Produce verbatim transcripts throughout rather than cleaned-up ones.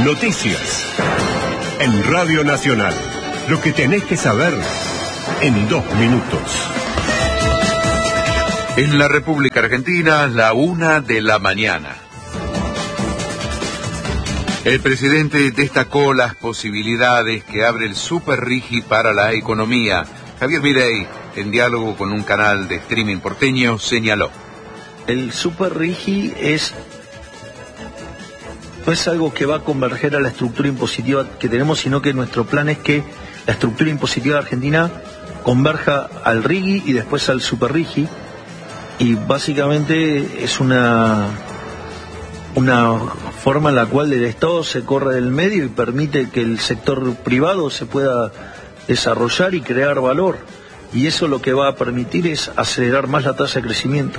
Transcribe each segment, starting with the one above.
Noticias. En Radio Nacional. Lo que tenés que saber en dos minutos. En la República Argentina, la una de la mañana. El presidente destacó las posibilidades que abre el Superrigi para la economía. Javier Milei, en diálogo con un canal de streaming porteño, señaló: el Superrigi es, no es algo que va a converger a la estructura impositiva que tenemos, sino que nuestro plan es que la estructura impositiva de Argentina converja al Rigi y después al Superrigi, y básicamente es una una forma en la cual el Estado se corre del medio y permite que el sector privado se pueda desarrollar y crear valor, y eso lo que va a permitir es acelerar más la tasa de crecimiento.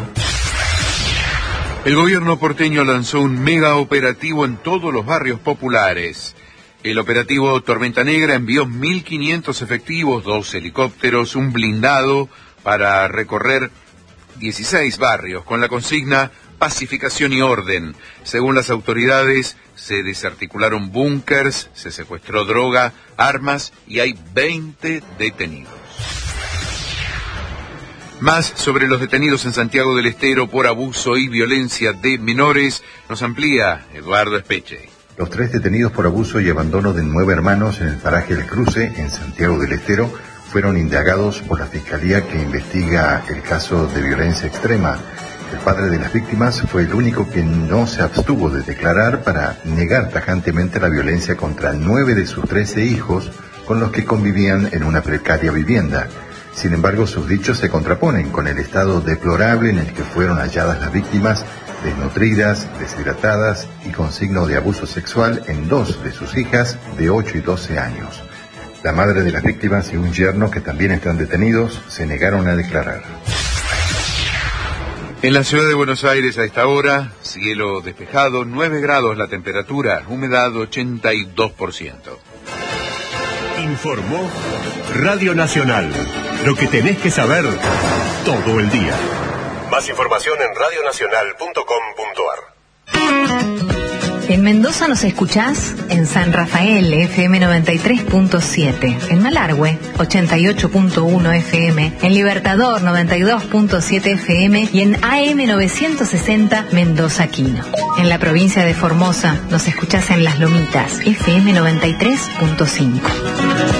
El gobierno porteño lanzó un mega operativo en todos los barrios populares. El operativo Tormenta Negra envió mil quinientos efectivos, dos helicópteros, un blindado para recorrer dieciséis barrios con la consigna pacificación y orden. Según las autoridades, se desarticularon búnkers, se secuestró droga, armas y hay veinte detenidos. Más sobre los detenidos en Santiago del Estero por abuso y violencia de menores nos amplía Eduardo Espeche. Los tres detenidos por abuso y abandono de nueve hermanos en el paraje El Cruce, en Santiago del Estero, fueron indagados por la Fiscalía que investiga el caso de violencia extrema. El padre de las víctimas fue el único que no se abstuvo de declarar para negar tajantemente la violencia contra nueve de sus trece hijos con los que convivían en una precaria vivienda. Sin embargo, sus dichos se contraponen con el estado deplorable en el que fueron halladas las víctimas, desnutridas, deshidratadas y con signo de abuso sexual en dos de sus hijas de ocho y doce años. La madre de las víctimas y un yerno, que también están detenidos, se negaron a declarar. En la ciudad de Buenos Aires a esta hora, cielo despejado, nueve grados la temperatura, humedad ochenta y dos por ciento. Informó Radio Nacional. Lo que tenés que saber todo el día. Más información en radio nacional punto com punto ar. En Mendoza nos escuchás en San Rafael, F M noventa y tres punto siete, en Malargüe, ochenta y ocho punto uno F M, en Libertador, noventa y dos punto siete F M y en A M novecientos sesenta Mendoza Quino. En la provincia de Formosa nos escuchás en Las Lomitas, F M noventa y tres punto cinco.